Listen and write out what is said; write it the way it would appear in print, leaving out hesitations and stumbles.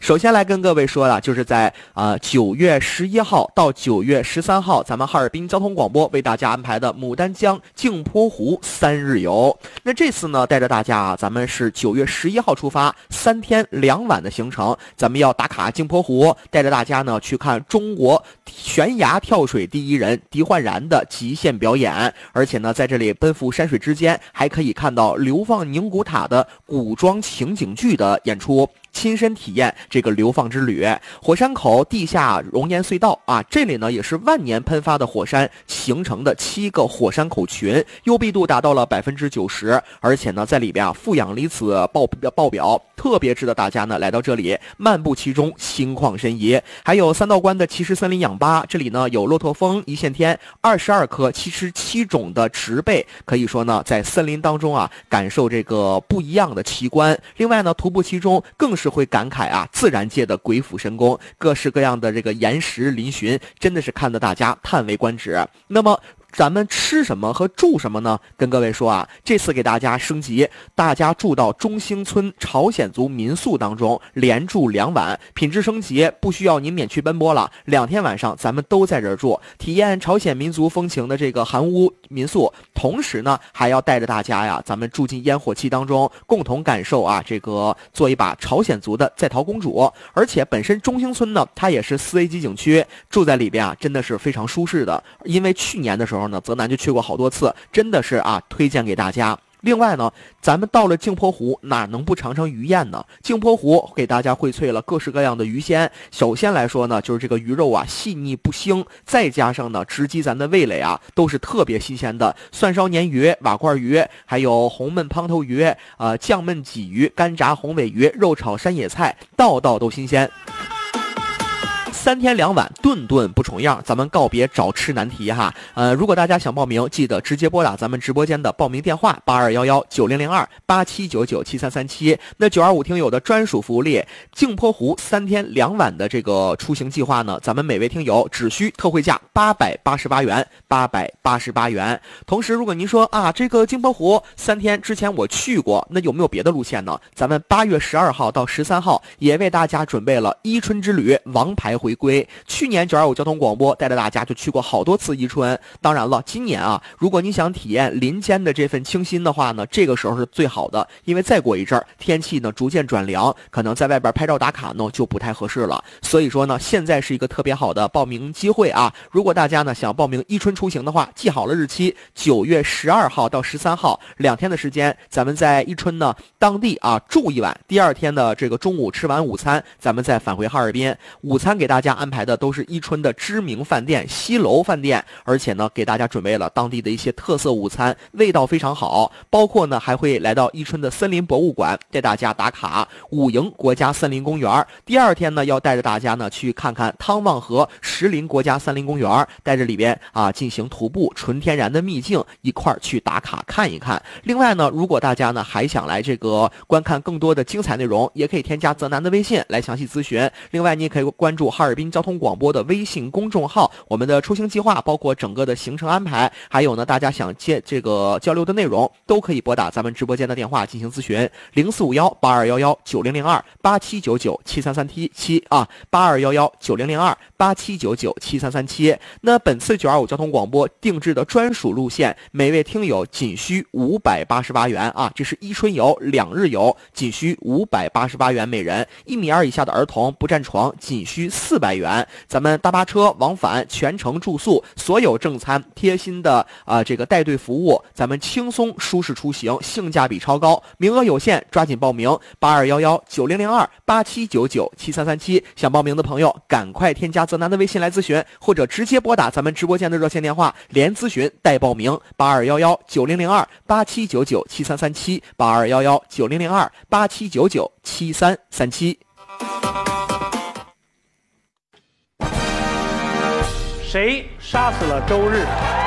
首先来跟各位说了，就是在9月11号到9月13号，咱们哈尔滨交通广播为大家安排的牡丹江镜泊湖3日游。那这次呢，带着大家咱们是9月11号出发，3天2晚的行程，咱们要打卡镜泊湖，带着大家呢去看中国悬崖跳水第一人狄焕然的极限表演，而且呢，在这里奔赴山水之间，还可以看到流放宁古塔的古装情景剧的演出。亲身体验这个流放之旅。火山口地下熔岩隧道啊，这里呢也是万年喷发的火山形成的7个火山口群，幽闭度达到了90%，而且呢在里边负氧离子爆表，特别值得大家呢来到这里漫步其中，心旷神怡。还有三道关的奇石森林氧吧，这里呢有骆驼峰、一线天22棵77种的植被，可以说呢在森林当中啊感受这个不一样的奇观。另外呢徒步其中更是会感慨啊自然界的鬼斧神工，各式各样的这个岩石嶙峋，真的是看得大家叹为观止。那么咱们吃什么和住什么呢？跟各位说啊，这次给大家升级，大家住到中兴村朝鲜族民宿当中，连住2晚，品质升级，不需要您免去奔波了，2天晚上咱们都在这儿住，体验朝鲜民族风情的这个韩屋民宿，同时呢还要带着大家呀，咱们住进烟火气当中，共同感受啊这个做一把朝鲜族的在逃公主。而且本身中兴村呢，它也是4A级景区，住在里边啊真的是非常舒适的，因为去年的时候呢，泽南就去过好多次，真的是啊，推荐给大家。另外呢，咱们到了镜泊湖，哪能不尝尝鱼宴呢？镜泊湖给大家荟萃了各式各样的鱼鲜。首先来说呢，就是这个鱼肉啊，细腻不腥，再加上呢，直击咱的味蕾啊，都是特别新鲜的。蒜烧鲶鱼、瓦罐鱼，还有红焖胖头鱼、酱焖鲫鱼、干炸红尾鱼、肉炒山野菜，道道都新鲜。3天2晚，顿顿不重样，咱们告别找吃难题哈。如果大家想报名，记得直接拨打咱们直播间的报名电话8211900287997337。那925听友的专属福利，镜泊湖3天2晚的这个出行计划呢，咱们每位听友只需特惠价888元，888元。同时，如果您说啊，这个镜泊湖3天之前我去过，那有没有别的路线呢？咱们8月12号到13号也为大家准备了伊春之旅王牌回归。去年925交通广播带着大家就去过好多次伊春，当然了，今年啊，如果你想体验林间的这份清新的话呢，这个时候是最好的，因为再过一阵儿天气呢逐渐转凉，可能在外边拍照打卡呢就不太合适了。所以说呢，现在是一个特别好的报名机会啊！如果大家呢想报名伊春出行的话，记好了日期，9月12号到13号2天的时间，咱们在伊春呢当地啊住1晚，第2天的这个中午吃完午餐，咱们再返回哈尔滨。午餐给大家安排的都是伊春的知名饭店西楼饭店，而且呢给大家准备了当地的一些特色午餐，味道非常好。包括呢还会来到伊春的森林博物馆，带大家打卡武营国家森林公园。第2天呢要带着大家呢去看看汤旺河石林国家森林公园，带着里边啊进行徒步纯天然的秘境，一块儿去打卡看一看。另外呢，如果大家呢还想来这个观看更多的精彩内容，也可以添加泽南的微信来详细咨询。另外你也可以关注哈尔滨交通广播的微信公众号，我们的出行计划包括整个的行程安排，还有呢大家想接这个交流的内容，都可以拨打咱们直播间的电话进行咨询，0451-8211-9002-8799-7337啊，8211-9002-8799-7337。那本次925交通广播定制的专属路线，每位听友仅需588元啊，这是伊春游2日游，仅需588元每人，1.2米以下的儿童不占床仅需400元。咱们大巴车往返全程住宿，所有正餐贴心的这个带队服务，咱们轻松舒适出行，性价比超高，名额有限，抓紧报名，8211-9002-8799-7337。想报名的朋友赶快添加泽南的微信来咨询，或者直接拨打咱们直播间的热线电话，连咨询带报名，8211-9002-8799-7337 8211-9002-8799-7337。 谁杀死了周日？